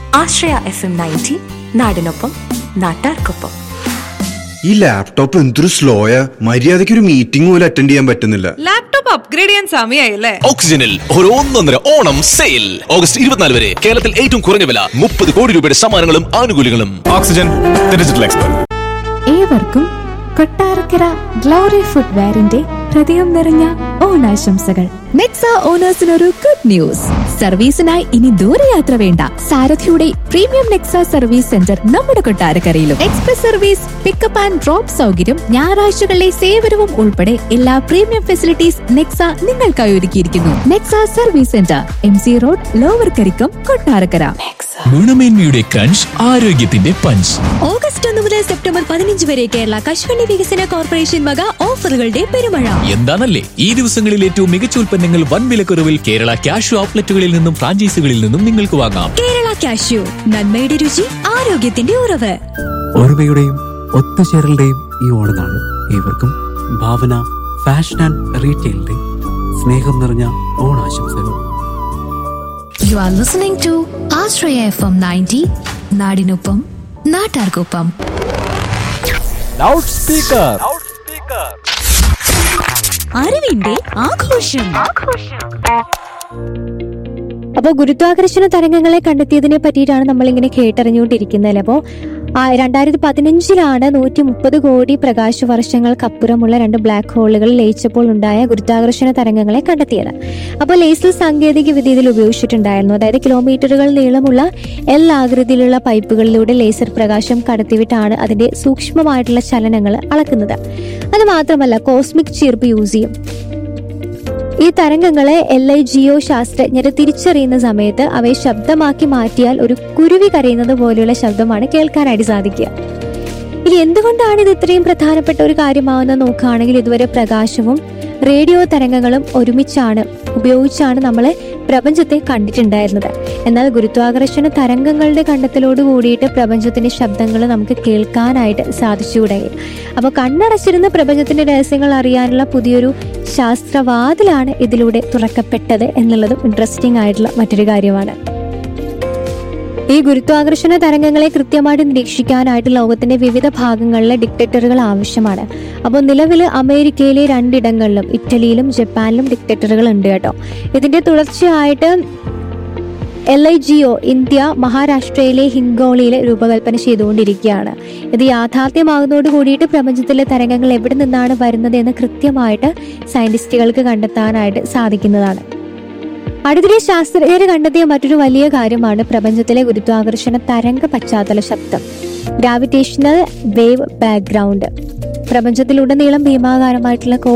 ആശ്രയ FM 90 നാടിനൊപ്പം നാട്ടാർക്കൊപ്പം. ഈ ലാപ്ടോപ്പ് എന്തൊരു സ്ലോയാ, മര്യാദയ്ക്ക് ഒരു മീറ്റിംഗ് പോലും അറ്റൻഡ് ചെയ്യാൻ പറ്റുന്നില്ല. ലാപ്ടോപ്പ് അപ്ഗ്രേഡ് ചെയ്യാൻ സമയമായില്ലേ? ഓക്സിജനിൽ ഒരു 1.5 ഓണം സെയിൽ ഓഗസ്റ്റ് 24 വരെ. കേരളത്തിൽ ഏറ്റവും കുറഞ്ഞ വില, 30 കോടി രൂപയുടെ സമ്മാനങ്ങളും ആനുകൂല്യങ്ങളും. Oxygen, digital expert. ഏവർക്കും കൊട്ടാരക്കര ഗ്ലോറി ഫുട്വെയറിന്റെ ഹൃദയം നിറഞ്ഞ ഓണാശംസകൾ. Nexa ഓണേഴ്സിനൊരു good news. സർവീസിനായി ഇനി ദൂരയാത്ര വേണ്ട. സാരഥിയുടെ പ്രീമിയം നെക്സ സർവീസ് സെന്റർ നമ്മുടെ കൊട്ടാരക്കരയിലും. Express service, pickup and drop സൗകര്യം, ഞായറാഴ്ചകളിലെ സേവനവും ഉൾപ്പെടെ എല്ലാ പ്രീമിയം ഫെസിലിറ്റീസ് നെക്സ നിങ്ങൾക്കായി ഒരുക്കിയിരിക്കുന്നു. Nexa service centre, MC road, lower Karikkam, Kottarakkara. ഗുണമേന്മയുടെ crunch, ആരോഗ്യത്തിന്റെ പഞ്ച്. ഓഗസ്റ്റ് 1 മുതൽ സെപ്റ്റംബർ 15 വരെ കേരള കശുവണ്ടി വികസന കോർപ്പറേഷൻ വക ഓഫറുകളുടെ പെരുമഴ. എന്താണല്ലേ ഈ ദിവസങ്ങളിൽ ഏറ്റവും മികച്ച ഉൽപ്പന്നങ്ങൾ വൻ വിലക്കുറവിൽ കേരള കാഷ്യൂ ഔട്ട്ലെറ്റുകളിൽ നിന്നും ഫ്രാഞ്ചൈസികളിൽ നിന്നും നിങ്ങൾക്ക് വാങ്ങാം. കേരള കാഷ്യൂ, നന്മയുടെ രുചി, ആരോഗ്യത്തിന്റെ ഉറവ്. ഓർമ്മയുടെയും ഒത്തുചേരലുടെയും ഈ ഓണനാണ് ഏവർക്കും ഭാവന ഫാഷൻ ആൻഡ് റീറ്റെയിലിന്റെ സ്നേഹം നിറഞ്ഞ ഓണാശംസകൾ. You are listening to Ashraya FM 90 നാടിനൊപ്പം നാട്ടാർക്കൊപ്പം. Loud speaker. അറിവിന്റെ ആഘോഷം. അപ്പോൾ ഗുരുത്വാകർഷണ തരംഗങ്ങളെ കണ്ടെത്തിയതിനെ പറ്റിയിട്ടാണ് നമ്മളിങ്ങനെ കേട്ടറിഞ്ഞുകൊണ്ടിരിക്കുന്നത്. അപ്പോൾ 2015 130 കോടി പ്രകാശ വർഷങ്ങൾക്കപ്പുറമുള്ള 2 ബ്ലാക്ക് ഹോളുകൾ ലയിച്ചപ്പോൾ ഉണ്ടായ ഗുരുത്വാകർഷണ തരംഗങ്ങളെ കണ്ടെത്തിയത്. അപ്പോൾ ലേസർ സാങ്കേതിക വിദ്യ ഇതിൽ ഉപയോഗിച്ചിട്ടുണ്ടായിരുന്നു. അതായത് കിലോമീറ്ററുകൾ നീളമുള്ള ആകൃതിയിലുള്ള പൈപ്പുകളിലൂടെ ലേസർ പ്രകാശം കടത്തിവിട്ടാണ് അതിന്റെ സൂക്ഷ്മമായിട്ടുള്ള ചലനങ്ങൾ അളക്കുന്നത്. അത് മാത്രമല്ല, കോസ്മിക് ചീർപ്പ് യൂസ് ചെയ്യും. ഈ തരംഗങ്ങളെ LIGO ശാസ്ത്രജ്ഞരെ തിരിച്ചറിയുന്ന സമയത്ത് അവയെ ശബ്ദമാക്കി മാറ്റിയാൽ ഒരു കുരുവി കരയുന്നത് പോലെയുള്ള ശബ്ദമാണ് കേൾക്കാനായിട്ട് സാധിക്കുക. ഇനി എന്തുകൊണ്ടാണ് ഇത് ഇത്രയും പ്രധാനപ്പെട്ട ഒരു കാര്യമാവുന്നത് നോക്കുകയാണെങ്കിൽ, ഇതുവരെ പ്രകാശവും റേഡിയോ തരംഗങ്ങളും ഉപയോഗിച്ചാണ് നമ്മൾ പ്രപഞ്ചത്തെ കണ്ടിട്ടുണ്ടായിരുന്നത്. എന്നാൽ ഗുരുത്വാകർഷണ തരംഗങ്ങളുടെ കണ്ടെത്തലോട് കൂടിയിട്ട് പ്രപഞ്ചത്തിന്റെ ശബ്ദങ്ങൾ നമുക്ക് കേൾക്കാനായിട്ട് സാധിച്ചു തുടങ്ങി. അപ്പോൾ കണ്ണടച്ചിരുന്ന പ്രപഞ്ചത്തിന്റെ രഹസ്യങ്ങൾ അറിയാനുള്ള പുതിയൊരു ശാസ്ത്രവാതിലാണ് ഇതിലൂടെ തുറക്കപ്പെട്ടത് എന്നുള്ളതും ഇൻട്രസ്റ്റിംഗ് ആയിട്ടുള്ള മറ്റൊരു കാര്യമാണ്. ഈ ഗുരുത്വാകർഷണ തരംഗങ്ങളെ കൃത്യമായിട്ട് നിരീക്ഷിക്കാനായിട്ട് ലോകത്തിന്റെ വിവിധ ഭാഗങ്ങളിലെ ഡിക്റ്റേറ്ററുകൾ ആവശ്യമാണ്. അപ്പോൾ നിലവിൽ അമേരിക്കയിലെ 2 ഇടങ്ങളിലും ഇറ്റലിയിലും ജപ്പാനിലും ഡിക്റ്റേറ്ററുകൾ ഉണ്ട് കേട്ടോ. ഇതിന്റെ തുടർച്ചയായിട്ട് LIGO ഇന്ത്യ, മഹാരാഷ്ട്രയിലെ ഹിങ്കോളിയിൽ രൂപകൽപ്പന ചെയ്തുകൊണ്ടിരിക്കുകയാണ്. ഇത് യാഥാർത്ഥ്യമാകുന്നതോട് കൂടിയിട്ട് പ്രപഞ്ചത്തിലെ തരംഗങ്ങൾ എവിടെ നിന്നാണ് വരുന്നത് എന്ന് കൃത്യമായിട്ട് സയന്റിസ്റ്റുകൾക്ക് കണ്ടെത്താനായിട്ട് സാധിക്കുന്നതാണ്. അടുത്തിടെ ശാസ്ത്രജ്ഞർ കണ്ടെത്തിയ മറ്റൊരു വലിയ കാര്യമാണ് പ്രപഞ്ചത്തിലെ ഗുരുത്വാകർഷണ തരംഗ പശ്ചാത്തല ശബ്ദം, ഗ്രാവിറ്റേഷണൽ വേവ് ബാക്ക്ഗ്രൗണ്ട്. പ്രപഞ്ചത്തിലുടനീളം ഭീമാകാരമായിട്ടുള്ള